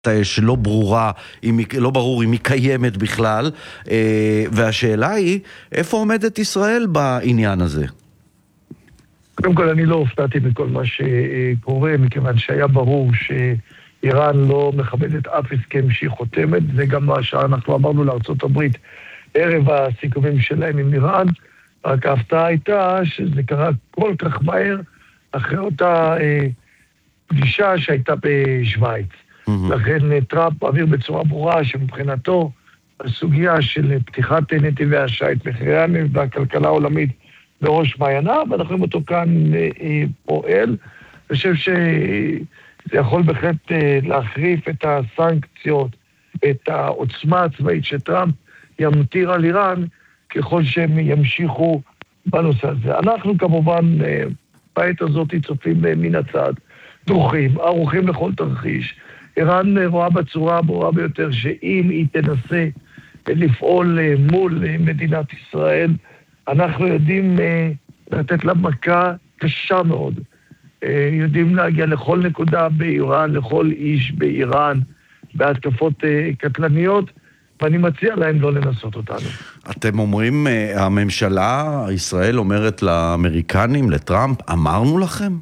שלא ברורה, לא ברור אם היא קיימת בכלל, והשאלה היא, איפה עומדת ישראל בעניין הזה? קודם כל, אני לא הופתעתי מכל מה שקורה, מכיוון שהיה ברור שאיראן לא מכבדת אף הסכם שהיא חותמת, זה גם מה שאנחנו אמרנו לארצות הברית ערב הסיכומים שלהם עם איראן, רק ההפתעה הייתה שזה קרה כל כך מהר אחרי אותה פגישה שהייתה בשוויץ. לכן טראמפ עביר בצורה ברורה שמבחינתו הסוגיה של פתיחת נתיבי השיט, מחירי הנפט והכלכלה העולמית בראש מעייניו, ואנחנו רואים אותו כאן פועל. אני חושב שזה יכול בהחלט להחריף את הסנקציות, את העוצמה הצבאית שטראמפ ימטיר על איראן, ככל שהם ימשיכו בנושא הזה. אנחנו כמובן בעת הזאת צופים מן הצד, דרוכים, ערוכים לכל תרחיש. איראן רואה בצורה הברורה ביותר שאם היא תנסה לפעול מול מדינת ישראל, אנחנו יודעים לתת לה מכה קשה מאוד. יודעים להגיע לכל נקודה באיראן, לכל איש באיראן, בהתקפות קטלניות, ואני מציע להם לא לנסות אותנו. אתם אומרים, הממשלה, ישראל אומרת לאמריקנים, לטראמפ, אמרנו לכם?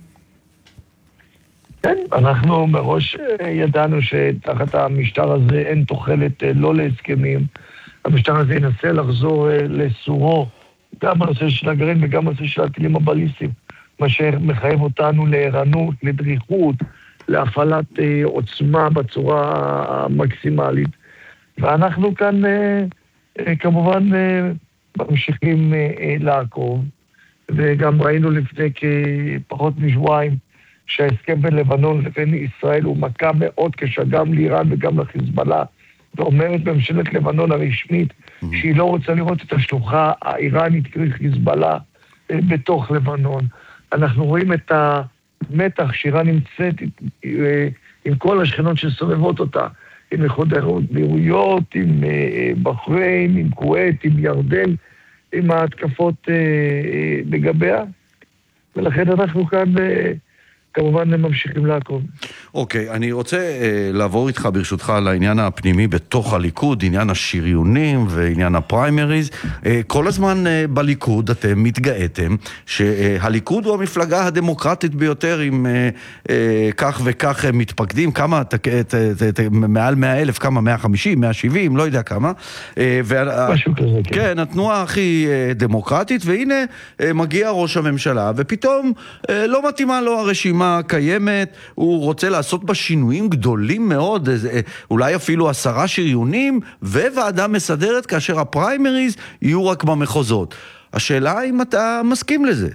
כן, אנחנו מראש ידענו שתחת המשטר הזה אין תוחלת לא להסכמים. המשטר הזה ינסה לחזור לסורו, גם בנושא של הגרעין וגם בנושא של הטילים הבליסטיים, מה שמחייב אותנו לערנות, לדריכות, להפעלת עוצמה בצורה המקסימלית. ואנחנו כאן כמובן ממשיכים לעקוב, וגם ראינו לפני כפחות משבועיים שההסכם בין לבנון לבין ישראל הוא מכה מאוד קשה גם לאיראן וגם לחיזבאללה, ואומרת ממשלת לבנון הרשמית שהיא לא רוצה לראות את השלוחה האיראנית קרי חיזבאללה בתוך לבנון. אנחנו רואים את המתח שאיראן נמצאת עם כל השכנות שסובבות אותה, עם איחוד האמירויות, עם בחריין, עם כווית, עם ירדן, עם ההתקפות לגביה, ולכן אנחנו כאן כמובן ממשיכים לעקוב. אוקיי, אני רוצה לעבור איתך ברשותך לעניין הפנימי בתוך הליכוד, עניין השריונים ועניין הפריימריז. כל הזמן בליכוד אתם מתגאתם שהליכוד הוא המפלגה הדמוקרטית ביותר עם כך וכך מתפקדים, כמה, מעל 100,000, כמה, 150, 170, לא יודע כמה. משהו כזה, כן. כן, התנועה הכי דמוקרטית, והנה מגיע ראש הממשלה, ופתאום לא מתאימה לו הרשימה קיימת, הוא רוצה לעשות בה שינויים גדולים מאוד, אולי אפילו 10 שריונים, וועדה מסדרת כאשר הפריימריז יהיו רק במחוזות. השאלה אם אתה מסכים לזה.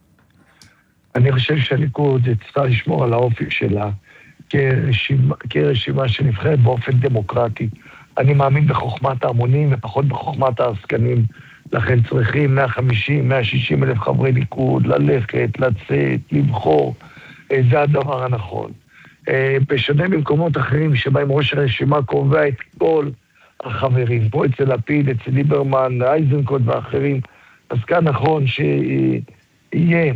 אני חושב שהליכוד צריכה לשמור על האופי שלה כרשימה שנבחרת באופן דמוקרטי. אני מאמין בחוכמת ההמונים ופחות בחוכמת העסקנים, לכן צריכים 150, 160 אלף חברי ליכוד ללכת, לצאת, לבחור. זה הדבר הנכון. בשונה במקומות אחרים שבהם ראש הרשימה קובע את כל החברים, פה אצל לפיד, אצל ליברמן, אייזנקוט ואחרים, אז כאן נכון שיהיה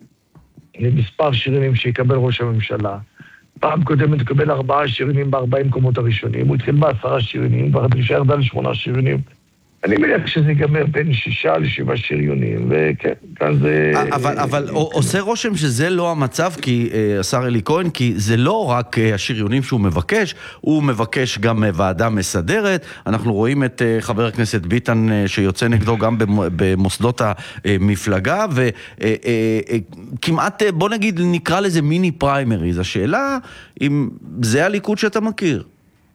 מספר שריונים שיקבל ראש הממשלה. פעם קודמת יקבל 4 שריונים ב40 מקומות הראשונים, הוא התחיל ב10 שריונים, והדרישה ירדה ל8 שריונים. אני מניח שזה ייגמר בין 6 ל7 שריונים, וכן, כאן זה... אבל עושה רושם שזה לא המצב, כי השר אלי כהן, כי זה לא רק השריונים שהוא מבקש, הוא מבקש גם ועדה מסדרת. אנחנו רואים את חבר הכנסת ביטן שיוצא נגדו גם במוסדות המפלגה, וכמעט, בוא נגיד, נקרא לזה מיני פריימריז. השאלה אם זה הליכוד שאתה מכיר.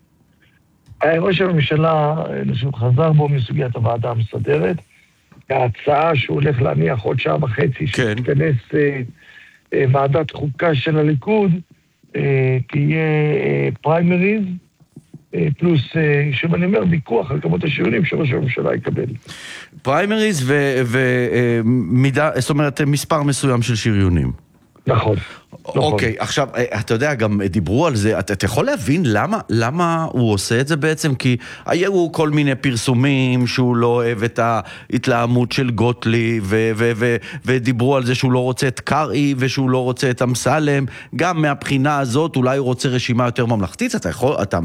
ראש הממשלה חזר בו מסוגיית הוועדה המסדרת. ההצעה שהוא הולך להניח עוד 1.5 שעה שתתכנס ועדת חוקה של הליכוד, תהיה פריימריז, פלוס, שוב אני אומר, ויכוח על כמות השריונים שראש הממשלה יקבל. פריימריז ומידה, זאת אומרת, מספר מסוים של שריונים. נכון. אוקיי, עכשיו, אתה יודע, גם דיברו על זה, אתה יכול להבין למה הוא עושה את זה בעצם? כי היו כל מיני פרסומים שהוא לא אוהב את ההתלהמות של גוטליב, ודיברו על זה שהוא לא רוצה את קרעי, ושהוא לא רוצה את אמסלם, גם מהבחינה הזאת אולי הוא רוצה רשימה יותר ממלכתית, אתה